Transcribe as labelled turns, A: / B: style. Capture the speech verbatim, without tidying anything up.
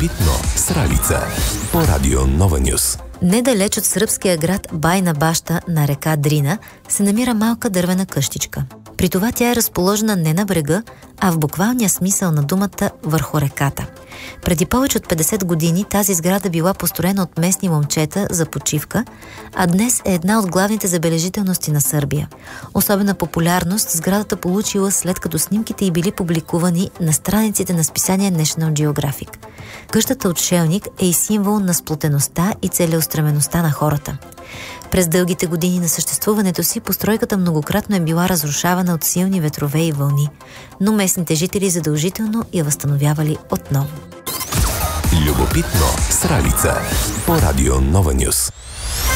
A: Любопитно с Ралица по Радио Нова Нюс.
B: Недалеч от сръбския град Байна баща на река Дрина се намира малка дървена къщичка. При това тя е разположена не на брега, а в буквалния смисъл на думата върху реката. Преди повече от петдесет години тази сграда била построена от местни момчета за почивка, а днес е една от главните забележителности на Сърбия. Особена популярност сградата получила след като снимките й били публикувани на страниците на списание National Geographic. Къщата отшелник е и символ на сплотеността и целеустремеността на хората. През дългите години на съществуването си постройката многократно е била разрушавана от силни ветрове и вълни, но местните жители задължително я възстановявали отново.
A: Любопитно с Ралица по Радио Нова Нюс.